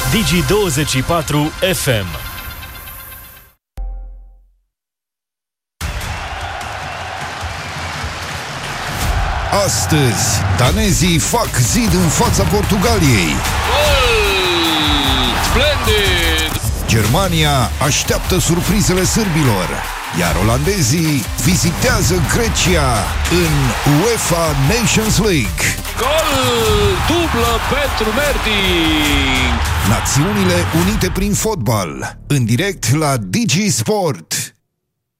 Digi24 FM. Astăzi, danezii fac zid în fața Portugaliei. Splendid! Germania așteaptă surprizele sârbilor, iar olandezii vizitează Grecia în UEFA Nations League. Gol dublă pentru Merting! Națiunile Unite prin fotbal, în direct la Digi Sport.